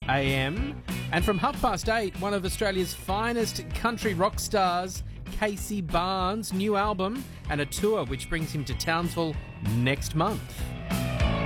a.m. And from 8:30, one of Australia's finest country rock stars, Casey Barnes' new album and a tour which brings him to Townsville next month.